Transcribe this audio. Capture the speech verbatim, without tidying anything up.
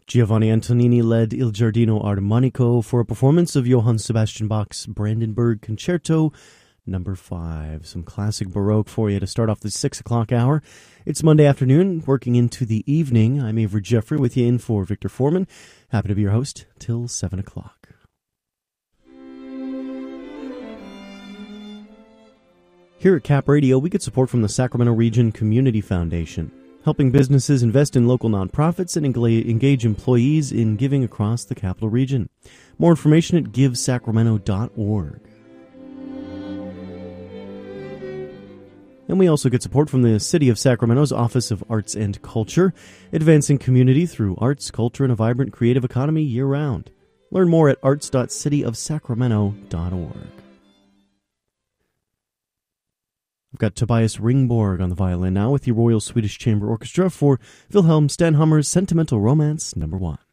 Giovanni Antonini led Il Giardino Armonico for a performance of Johann Sebastian Bach's Brandenburg Concerto Number five. Some classic Baroque for you to start off the six o'clock hour. It's Monday afternoon, working into the evening. I'm Avery Jeffrey with you in for Victor Foreman. Happy to be your host till seven o'clock. Here at Cap Radio, we get support from the Sacramento Region Community Foundation, helping businesses invest in local nonprofits and engage employees in giving across the Capital Region. More information at give sacramento dot org. And we also get support from the City of Sacramento's Office of Arts and Culture, advancing community through arts, culture, and a vibrant creative economy year-round. Learn more at arts dot city of sacramento dot org. I've got Tobias Ringborg on the violin now with the Royal Swedish Chamber Orchestra for Wilhelm Stenhammers' Sentimental Romance Number one.